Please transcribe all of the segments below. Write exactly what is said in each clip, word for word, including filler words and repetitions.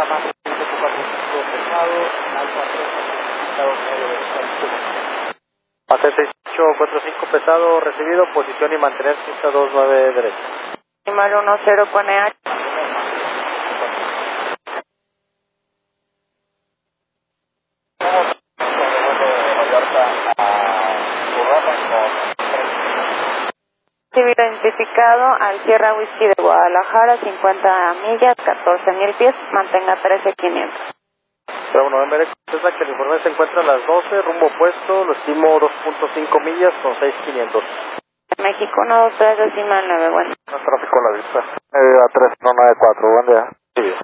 más cuatro cinco pesado, Alfa tres, pesado medio derecha. setenta y ocho cuarenta y cinco pesado recibido, posición y mantener pista dos nueve derecha. Animal uno cero con E H. Recibido identificado al Sierra Whisky de Guadalajara, cincuenta millas, catorce mil pies, mantenga trece quinientos. Bravo November, es la que el informe se encuentra a las doce, rumbo opuesto, lo estimo dos punto cinco millas con seis quinientos. México uno dos tres, decimal nueve, buen día. No tráfico a la vista. Eh, a tres uno nueve cuatro, buen día. Sí.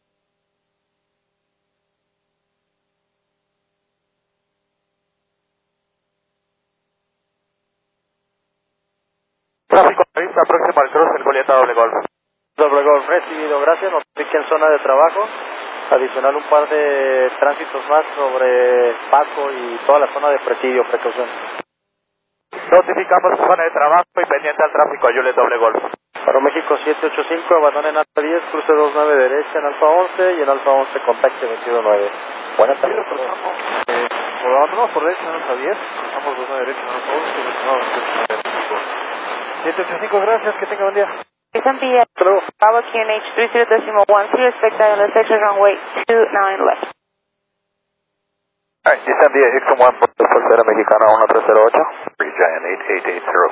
Tráfico a la vista, próximo al cross, el Golieta doble golf. Doble golf, recibido, gracias, notifique en zona de trabajo. Adicional un par de tránsitos más sobre Paco y toda la zona de presidio, precaución. Notificamos zona de trabajo y pendiente al tráfico, Juliet doble golf. Para México siete ocho cinco, abandonen Alfa diez, cruce dos nueve derecha en Alfa once y en Alfa once contacte veintidós nueve. Buenas tardes. Eh, Abandonamos por derecha en Alfa diez, cruzamos dos nueve derecha en Alfa once y continuamos siete ocho cinco, gracias, que tenga buen día. San P S, Bravo Q N H three zero decimal one zero, expect on the section runway two nine left. Alright, G M D X one, Fuerza Mexicana uno tres cero ocho. Giant eight eight eight zero.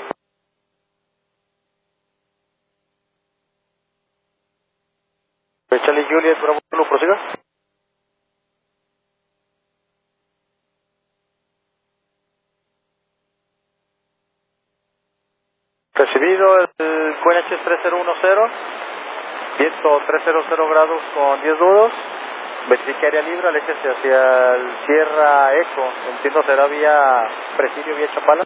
Charlie Juliet, Bravo uno, prosiga. Recibido el Q N H tres cero uno cero, viento trescientos grados con diez nudos, verifique área libre, aléjese hacia el Sierra Eco, entiendo será vía Presidio, vía Chapala.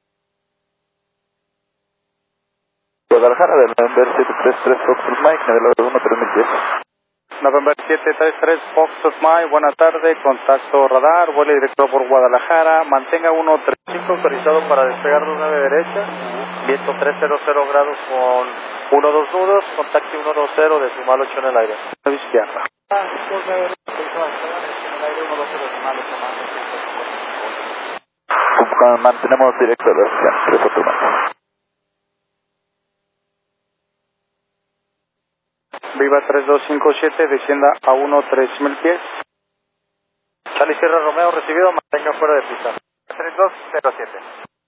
Guadalajara, de November siete tres tres Foxtrot Mike, nivel uno tres mil diez. November siete tres tres Foxtrot Mike, buena tarde, contacto radar, vuelo directo por Guadalajara, mantenga uno tres cinco autorizado para despegar dos nueve derecha, viento trescientos grados con uno dos nudos, contacte uno dos cero, decimal ocho en el aire. Izquierda. Mantenemos directo a la tres ocho más. Viva tres dos cinco siete, descienda a uno tres mil pies. Charlie Sierra Romeo recibido, mantenga fuera de pista. tres dos cero siete.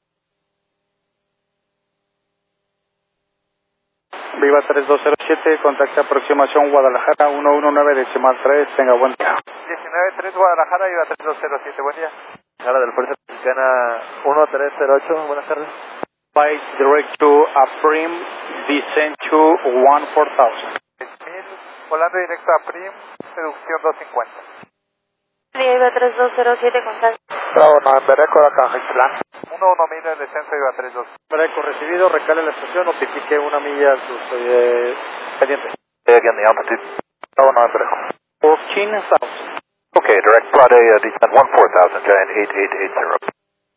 Viva tres dos cero siete, contacta aproximación Guadalajara uno uno nueve decimal tres, tenga buen día. diecinueve tres Guadalajara, Viva tres dos cero siete, buen día. Guadalajara del Fuerza Mexicana uno tres cero ocho, buenas tardes. Flight direct to Aprim, descent to one four thousand. Volando directo a Prim, seducción doscientos cincuenta. Viva tres dos cero siete, contacto. Bravo, November Eco, la caja plan. uno uno mil de descenso, Viva tres dos. November Eco recibido, recale la estación, notifique una milla a sus eh, pendientes. Again, the altitude. Bravo, November Eco. fourteen thousand. Okay, direct Friday, uh, descent one four thousand, Giant eight eight eight zero.